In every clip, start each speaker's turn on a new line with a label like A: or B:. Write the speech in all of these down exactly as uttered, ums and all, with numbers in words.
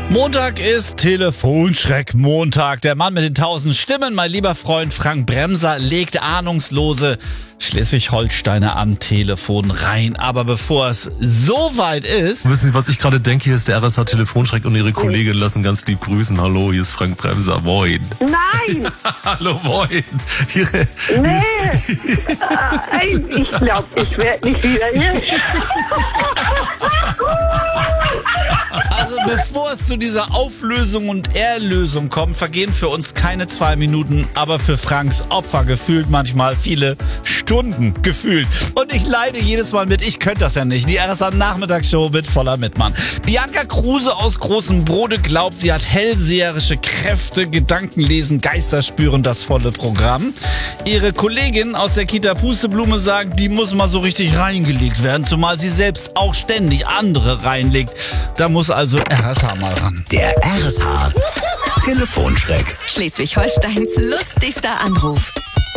A: Montag ist Telefonschreck-Montag. Der Mann mit den tausend Stimmen, mein lieber Freund Frank Bremser, legt ahnungslose Schleswig-Holsteiner am Telefon rein. Aber bevor es so weit ist...
B: Wissen Sie, was ich gerade denke? Hier ist der R S H Telefonschreck und Ihre Kollegin lassen ganz lieb grüßen. Hallo, hier ist Frank Bremser. Moin.
C: Nein!
B: Hallo, moin. Ihre,
C: Nee! äh, ich glaube, ich werde nicht wieder hier.
A: Also bevor es zu dieser Auflösung und Erlösung kommt, vergehen für uns keine zwei Minuten, aber für Franks Opfer gefühlt manchmal viele Stunden gefühlt. Und ich leide jedes Mal mit, ich könnte das ja nicht. Die R S A-Nachmittagsshow mit voller Mitmann. Bianca Kruse aus Großem Brode glaubt, sie hat hellseherische Kräfte, Gedankenlesen, Geister spüren, das volle Programm. Ihre Kollegin aus der Kita Pusteblume sagt, die muss mal so richtig reingelegt werden, zumal sie selbst auch ständig andere reinlegt. Da muss also R S H mal ran.
D: Der R S H Telefonschreck.
E: Schleswig-Holsteins lustigster Anruf.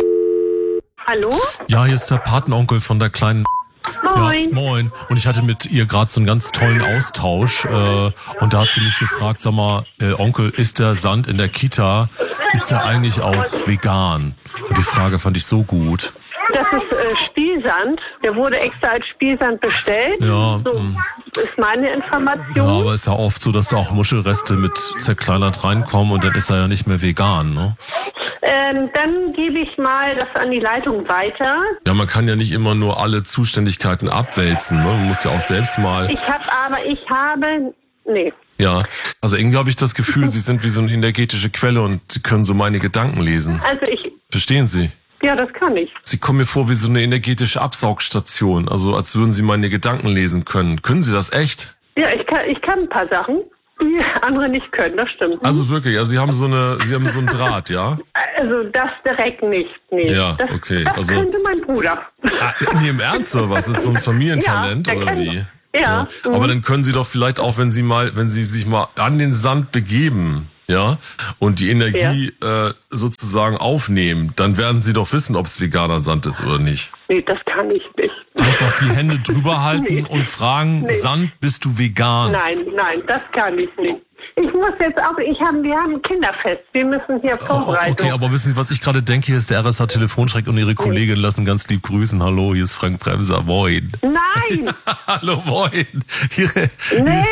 C: Hallo?
B: ja, hier ist der Patenonkel von der kleinen...
C: Moin.
B: Ja, moin. Und ich hatte mit ihr gerade so einen ganz tollen Austausch. Äh, und da hat sie mich gefragt, sag mal, äh, Onkel, ist der Sand in der Kita, ist der eigentlich auch vegan? Und die Frage fand ich so gut.
C: Das ist äh, Spielsand. Der wurde extra als Spielsand bestellt.
B: Ja,
C: So
B: mh.
C: ist meine
B: Ja,
C: Information.
B: aber ist ja oft so, dass da auch Muschelreste mit zerkleinert reinkommen und dann ist er ja nicht mehr vegan, ne?
C: ähm, dann gebe ich mal das an die Leitung weiter.
B: Ja, man kann ja nicht immer nur alle Zuständigkeiten abwälzen, ne? Man muss ja auch selbst mal...
C: Ich habe aber, ich habe, nee.
B: Ja, also irgendwie habe ich das Gefühl, Sie sind wie so eine energetische Quelle und Sie können so meine Gedanken lesen.
C: Also ich,
B: Verstehen Sie?
C: ja, das kann ich.
B: Sie kommen mir vor wie so eine energetische Absaugstation, also als würden Sie meine Gedanken lesen können. Können Sie das echt?
C: Ja, ich kann, ich kann ein paar Sachen, die andere nicht können, das stimmt.
B: Also wirklich, also Sie haben so eine, Sie haben so einen Draht, ja?
C: Also das direkt nicht, nee.
B: Ja,
C: das,
B: okay,
C: Das
B: also-
C: könnte mein Bruder.
B: Ah, nee, im Ernst oder was? Ist so ein Familientalent
C: Ja, der
B: oder
C: kann-
B: wie?
C: Ja.
B: Aber
C: mhm.
B: dann können Sie doch vielleicht auch, wenn Sie mal, wenn Sie sich mal an den Sand begeben, ja, und die Energie äh, sozusagen aufnehmen, dann werden Sie doch wissen, ob es veganer Sand ist oder nicht.
C: Nee, das kann ich nicht.
B: Einfach die Hände drüber halten
C: Nee.
B: und fragen,
C: Nee.
B: Sand, bist du vegan?
C: Nein, nein, das kann ich nicht. Ich muss jetzt auch, ich hab, wir haben ein Kinderfest. Wir müssen hier
B: Oh,
C: Vorbereitung.
B: okay, aber wissen Sie, was ich gerade denke? Hier ist der R S H Telefonschreck und Ihre Kollegin lassen ganz lieb grüßen. Hallo, hier ist Frank Bremser. Moin.
C: Nein,
B: Hallo, moin. Ihre,
C: nee.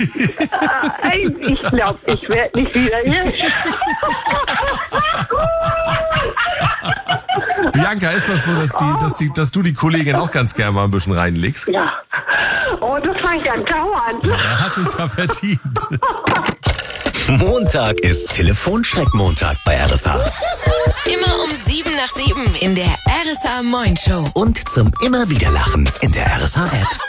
C: äh, ich glaube, ich werde nicht wieder hier.
B: Bianca, ist das so, dass, die, dass, die, dass du die Kollegin auch ganz gerne mal ein bisschen reinlegst?
C: Ja. Oh, das fange ich an dauernd.
B: Ja, hast es ja verdient.
D: Montag ist Telefonschreck-Montag bei R S H.
E: Immer um sieben nach sieben in der R S H Moin Show.
D: Und zum immer wieder Lachen in der R S H App.